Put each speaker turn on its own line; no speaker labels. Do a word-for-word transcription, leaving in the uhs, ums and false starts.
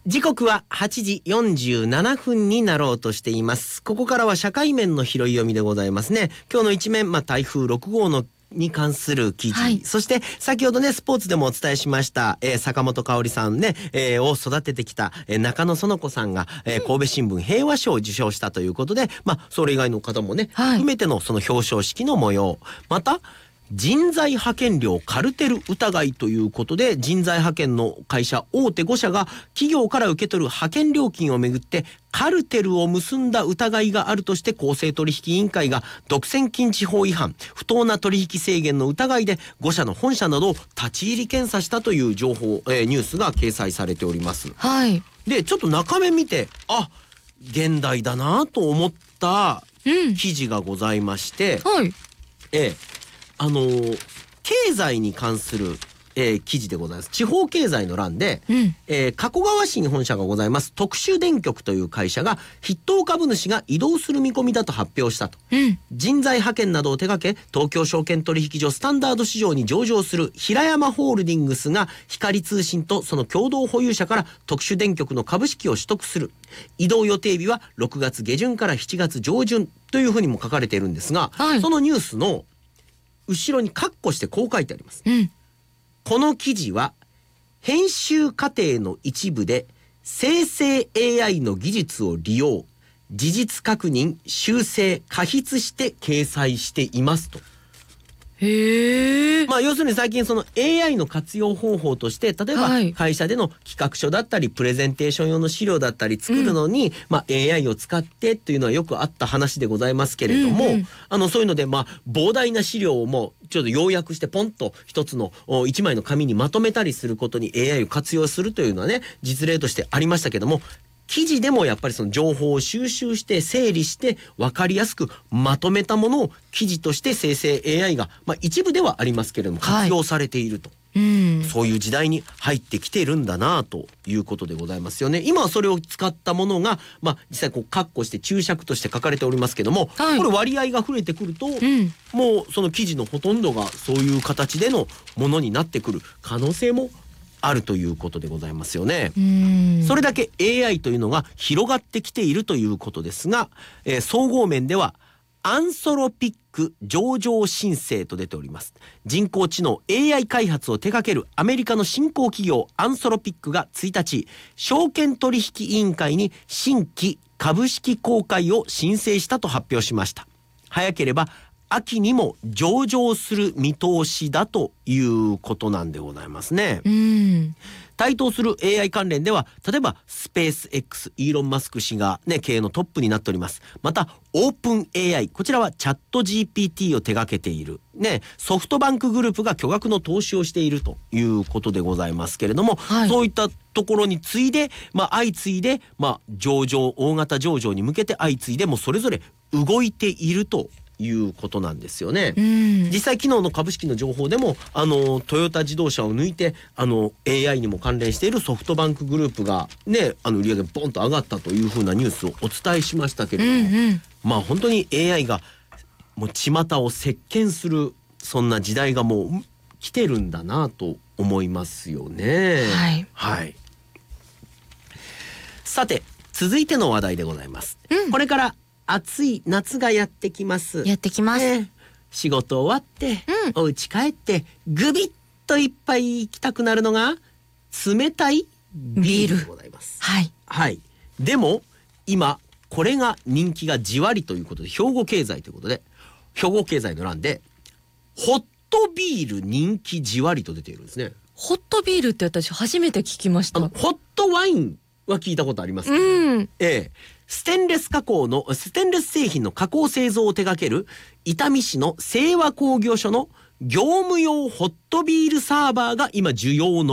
時刻ははちじよんじゅうななふんになろうとしています。ここからは社会面の拾い読みでございますね。今日の一面、まあ、台風ろくごうのに関する記事、はい、そして先ほどねスポーツでもお伝えしました、えー、坂本香織さんね、えー、を育ててきた、えー、中野園子さんが、えー、神戸新聞平和賞を受賞したということで、まあそれ以外の方もね、はい、含めてのその表彰式の模様、また人材派遣料カルテル疑いということで、人材派遣の会社大手ごしゃが企業から受け取る派遣料金をめぐってカルテルを結んだ疑いがあるとして公正取引委員会が独占禁止法違反、不当な取引制限の疑いでごしゃの本社などを立ち入り検査したという情報、えー、ニュースが掲載されております。
はい。
でちょっと中身見て、あ、現代だなと思った記事がございまして、
うん、はい。
えーあのー、経済に関する、えー、記事でございます。地方経済の欄で、うんえー、加古川市に本社がございます特殊電極という会社が筆頭株主が移動する見込みだと発表したと、うん、人材派遣などを手掛け東京証券取引所スタンダード市場に上場する平山ホールディングスが光通信とその共同保有者から特殊電極の株式を取得する。移動予定日はろくがつげじゅんからしちがつじょうじゅんというふうにも書かれているんですが、はい、そのニュースの後ろにカッコしてこう書いてあります、うん、この記事は編集過程の一部で生成 エーアイ の技術を利用、事実確認、修正、加筆して掲載していますと。
へー。
まあ要するに最近その エーアイ の活用方法として例えば会社での企画書だったりプレゼンテーション用の資料だったり作るのに、うん、まあ エーアイ を使ってっていうのはよくあった話でございますけれども、うんうん、あのそういうのでまあ膨大な資料をもうちょっと要約してポンと一つの一枚の紙にまとめたりすることに エーアイ を活用するというのはね実例としてありましたけども、記事でもやっぱりその情報を収集して整理して分かりやすくまとめたものを記事として生成 エーアイ が、まあ、一部ではありますけれども活用されていると、はい、うん、そういう時代に入ってきているんだなということでございますよね。今はそれを使ったものが、まあ、実際こうカッコして注釈として書かれておりますけども、はい、これ割合が増えてくると、うん、もうその記事のほとんどがそういう形でのものになってくる可能性もあるということでございますよね。うーん、それだけ エーアイ というのが広がってきているということですが、えー、総合面ではアンソロピック上場申請と出ております。人工知能 エーアイ 開発を手掛けるアメリカの新興企業アンソロピックがついたち証券取引委員会に新規株式公開を申請したと発表しました。早ければ秋にも上場する見通しだということなんでございますね。うん、台頭する エーアイ 関連では例えばスペース X イーロン・マスク氏が、ね、経営のトップになっております。またオープン エーアイ、 こちらはチャット ジーピーティー を手掛けている、ね、ソフトバンクグループが巨額の投資をしているということでございますけれども、はい、そういったところに次いで、まあ、相次いで、まあ、上場大型上場に向けて相次いでもそれぞれ動いているということなんですよね。うん、実際昨日の株式の情報でもあのトヨタ自動車を抜いてあの エーアイ にも関連しているソフトバンクグループがねあの売り上げボンと上がったというふうなニュースをお伝えしましたけれども、うんうん、まあ本当に エーアイ がもう巷を席巻するそんな時代がもう来てるんだなと思いますよね。はい、はい、さて続いての話題でございます。うん、これから暑い夏がやってきます。
やってきます、
ね、仕事終わって、うん、お家帰ってグビッと一杯行きたくなるのが冷たいビールでございます。
はい、
はい、でも今これが人気がじわりということで兵庫経済ということで兵庫経済の欄でホットビール人気じわりと出ているんですね。
ホットビールって私初めて聞きました。
あのホットワインは聞いたことありますけど、うん、ええ、ステンレス加工のステンレス製品の加工製造を手掛ける伊丹市の清和工業所の業務用ホットビールサーバーが今需要を